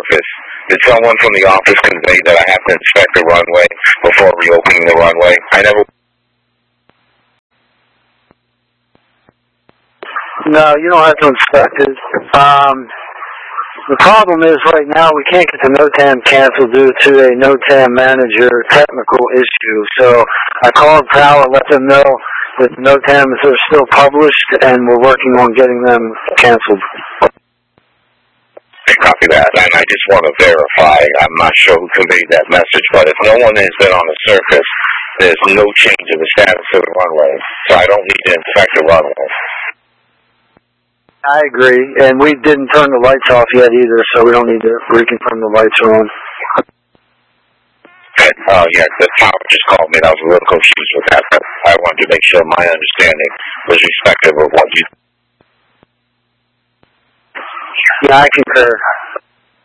surface. Did someone from the office convey that I have to inspect the runway before reopening the runway? I never... No, you don't have to inspect it. The problem is right now we can't get the NOTAM canceled due to a NOTAM manager technical issue. So I called Power, let them know that the NOTAMs are still published, and we're working on getting them canceled. I copy that, and I just want to verify. I'm not sure who conveyed that message, but if no one has been on the surface, there's no change in the status of the runway, so I don't need to inspect the runway. I agree, and we didn't turn the lights off yet either, so we don't need to reconfirm the lights are on. Yeah, the tower just called me, and I was a little confused with that, but I wanted to make sure my understanding was respective of what you... Yeah, I concur.